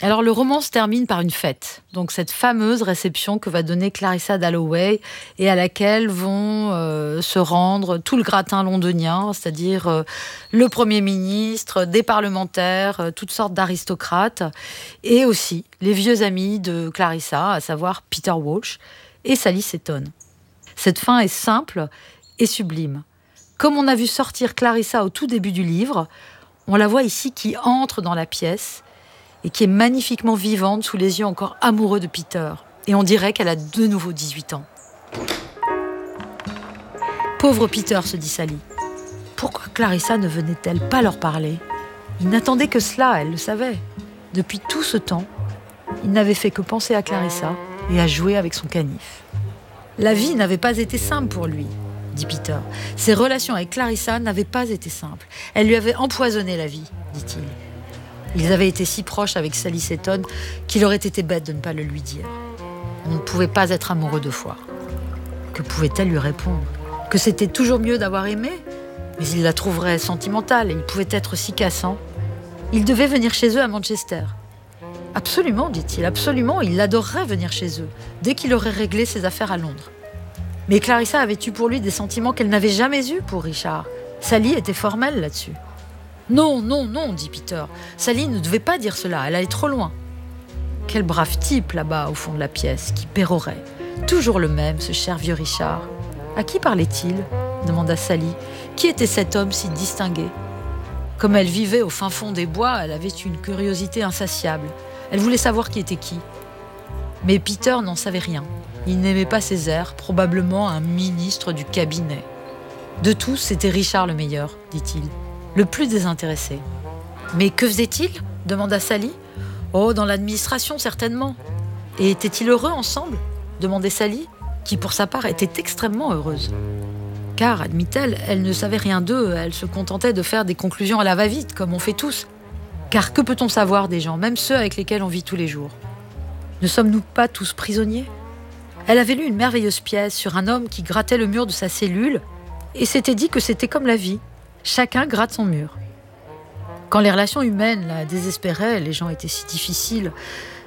Alors le roman se termine par une fête, donc cette fameuse réception que va donner Clarissa Dalloway et à laquelle vont se rendre tout le gratin londonien, c'est-à-dire le Premier ministre, des parlementaires, toutes sortes d'aristocrates, et aussi les vieux amis de Clarissa, à savoir Peter Walsh et Sally Seton. Cette fin est simple et sublime. Comme on a vu sortir Clarissa au tout début du livre, on la voit ici qui entre dans la pièce et qui est magnifiquement vivante sous les yeux encore amoureux de Peter. Et on dirait qu'elle a de nouveau 18 ans. Pauvre Peter, se dit Sally. Pourquoi Clarissa ne venait-elle pas leur parler ? Il n'attendait que cela, elle le savait. Depuis tout ce temps, il n'avait fait que penser à Clarissa et à jouer avec son canif. La vie n'avait pas été simple pour lui, dit Peter. Ses relations avec Clarissa n'avaient pas été simples. Elle lui avait empoisonné la vie, dit-il. Ils avaient été si proches avec Sally Seton qu'il aurait été bête de ne pas le lui dire. On ne pouvait pas être amoureux deux fois. Que pouvait-elle lui répondre ? Que c'était toujours mieux d'avoir aimé ? Mais il la trouverait sentimentale et il pouvait être si cassant. Il devait venir chez eux à Manchester. Absolument, dit-il, absolument, il adorerait venir chez eux, dès qu'il aurait réglé ses affaires à Londres. Mais Clarissa avait eu pour lui des sentiments qu'elle n'avait jamais eus pour Richard. Sally était formelle là-dessus. Non, non, non, dit Peter. Sally ne devait pas dire cela, elle allait trop loin. Quel brave type là-bas au fond de la pièce, qui pérorait. Toujours le même, ce cher vieux Richard. À qui parlait-il ? Demanda Sally. Qui était cet homme si distingué ? Comme elle vivait au fin fond des bois, elle avait une curiosité insatiable. Elle voulait savoir qui était qui. Mais Peter n'en savait rien. Il n'aimait pas ses airs, probablement un ministre du cabinet. De tous, c'était Richard le meilleur, dit-il. Le plus désintéressé. Mais que faisait-il ? Demanda Sally. Oh, dans l'administration, certainement. Et étaient-ils heureux ensemble ? Demandait Sally, qui pour sa part était extrêmement heureuse. Car, admit-elle, elle ne savait rien d'eux, elle se contentait de faire des conclusions à la va-vite, comme on fait tous. Car que peut-on savoir des gens, même ceux avec lesquels on vit tous les jours ? Ne sommes-nous pas tous prisonniers ? Elle avait lu une merveilleuse pièce sur un homme qui grattait le mur de sa cellule et s'était dit que c'était comme la vie. Chacun gratte son mur. Quand les relations humaines la désespéraient, les gens étaient si difficiles,